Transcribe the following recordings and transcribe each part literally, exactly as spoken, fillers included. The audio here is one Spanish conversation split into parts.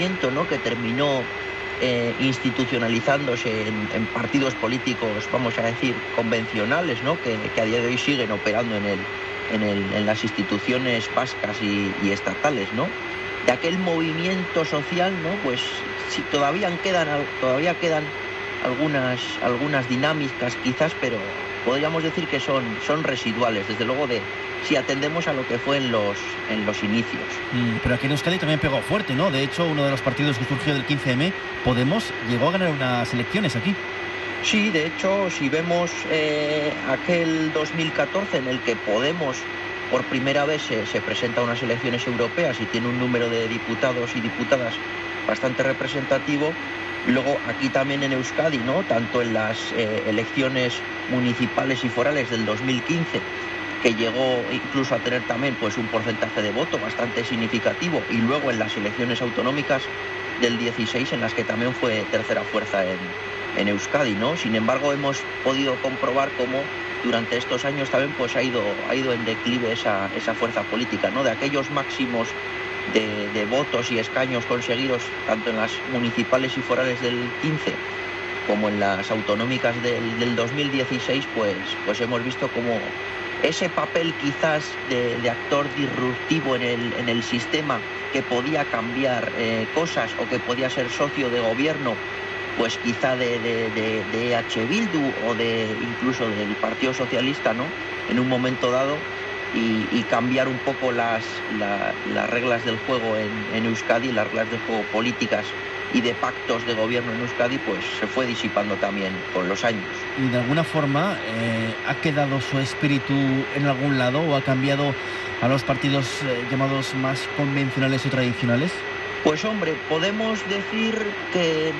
movimiento, ¿no?, que terminó eh, institucionalizándose en, en partidos políticos, vamos a decir, convencionales, ¿no?, que, que a día de hoy siguen operando en, el, en, el, en las instituciones vascas y, y estatales, ¿no? De aquel movimiento social, ¿no?, pues sí, todavía quedan, todavía quedan algunas, algunas dinámicas quizás, pero podríamos decir que son, son residuales, desde luego, de si atendemos a lo que fue en los, en los inicios. Mm, pero aquí en Euskadi también pegó fuerte, ¿no? De hecho, uno de los partidos que surgió del quince eme, Podemos, llegó a ganar unas elecciones aquí. Sí, de hecho, si vemos eh, aquel dos mil catorce en el que Podemos por primera vez se, se presenta a unas elecciones europeas y tiene un número de diputados y diputadas bastante representativo. Luego aquí también en Euskadi, ¿no?, tanto en las eh, elecciones municipales y forales del dos mil quince, que llegó incluso a tener también pues un porcentaje de voto bastante significativo, y luego en las elecciones autonómicas del dieciséis, en las que también fue tercera fuerza en, en Euskadi, ¿no? Sin embargo, hemos podido comprobar cómo durante estos años también pues ha ido, ha ido en declive esa, esa fuerza política, ¿no? De aquellos máximos de, de votos y escaños conseguidos tanto en las municipales y forales del quince como en las autonómicas del, del dos mil dieciséis, pues, pues hemos visto como ese papel quizás de, de actor disruptivo en el, en el sistema, que podía cambiar eh, cosas o que podía ser socio de gobierno, pues quizá de, de, de, de E H Bildu o de incluso del Partido Socialista, ¿no?, en un momento dado, y, y cambiar un poco las, la, las reglas del juego en, en Euskadi, las reglas del juego políticas y de pactos de gobierno en Euskadi, pues se fue disipando también con los años. ¿Y de alguna forma eh, ha quedado su espíritu en algún lado o ha cambiado a los partidos eh, llamados más convencionales o tradicionales? Pues hombre, podemos decir que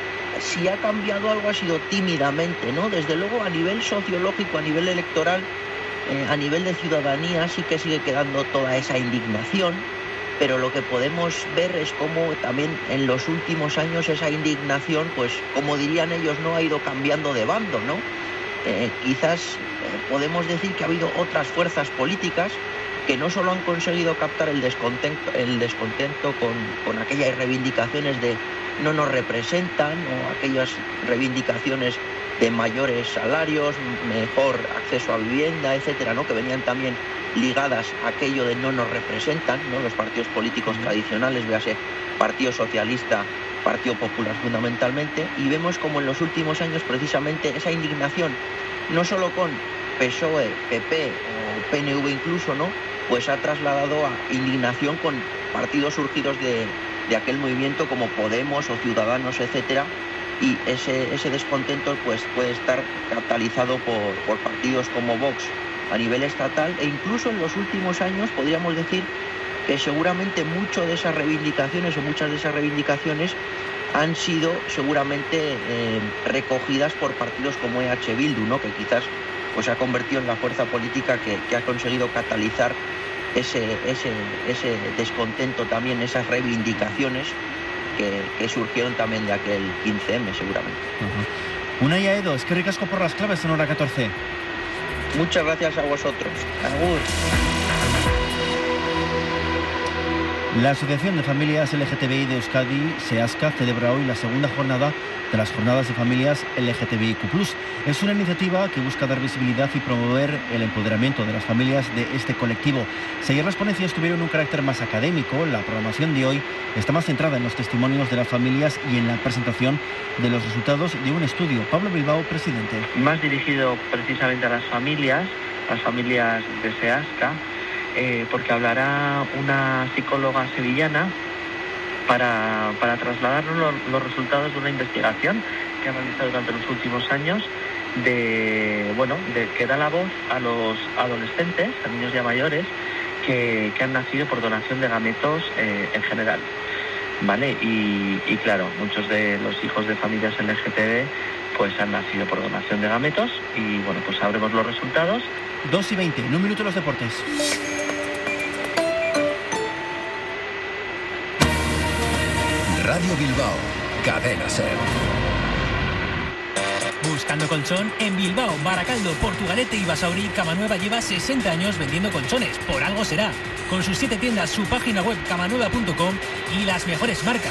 si ha cambiado algo ha sido tímidamente, ¿no? Desde luego a nivel sociológico, a nivel electoral, eh, a nivel de ciudadanía sí que sigue quedando toda esa indignación, pero lo que podemos ver es cómo también en los últimos años esa indignación, pues como dirían ellos, no ha ido cambiando de bando, ¿no? Eh, quizás eh, podemos decir que ha habido otras fuerzas políticas que no solo han conseguido captar el descontento, el descontento con, con aquellas reivindicaciones de no nos representan, o aquellas reivindicaciones de mayores salarios, mejor acceso a vivienda, etcétera, ¿no?, que venían también ligadas a aquello de no nos representan, ¿no?, los partidos políticos tradicionales, véase Partido Socialista, Partido Popular fundamentalmente, y vemos como en los últimos años precisamente esa indignación, no solo con P S O E, P P o P N V incluso, ¿no?, pues ha trasladado a indignación con partidos surgidos de, de aquel movimiento como Podemos o Ciudadanos, etcétera, y ese, ese descontento pues puede estar catalizado por, por partidos como Vox a nivel estatal, e incluso en los últimos años podríamos decir que seguramente mucho de esas reivindicaciones o muchas de esas reivindicaciones han sido seguramente eh, recogidas por partidos como E H Bildu, ¿no?, que quizás pues se ha convertido en la fuerza política que, que ha conseguido catalizar ese, ese, ese descontento también, esas reivindicaciones que, que surgieron también de aquel quince eme seguramente. Uh-huh. Unai Aedo, es que ricasco por las claves en hora catorce. Muchas gracias a vosotros. Agur. La Asociación de Familias L G T B I de Euskadi, SEASCA, celebra hoy la segunda jornada de las Jornadas de Familias L G T B I Q plus. Es una iniciativa que busca dar visibilidad y promover el empoderamiento de las familias de este colectivo. Si ayer las ponencias tuvieron un carácter más académico, la programación de hoy está más centrada en los testimonios de las familias y en la presentación de los resultados de un estudio. Pablo Bilbao, presidente. Más dirigido precisamente a las familias, las familias de SEASCA, Eh, porque hablará una psicóloga sevillana para, para trasladarnos los, los resultados de una investigación que ha realizado durante los últimos años de, bueno, de que da la voz a los adolescentes, a niños ya mayores, que, que han nacido por donación de gametos eh, en general, ¿vale? Y, y claro, muchos de los hijos de familias L G T B pues han nacido por donación de gametos y bueno, pues sabremos los resultados. dos y veinte, en un minuto los deportes. Radio Bilbao, Cadena SER. Buscando colchón en Bilbao, Baracaldo, Portugalete y Basauri, Camanueva lleva sesenta años vendiendo colchones, por algo será. Con sus siete tiendas, su página web camanueva punto com y las mejores marcas.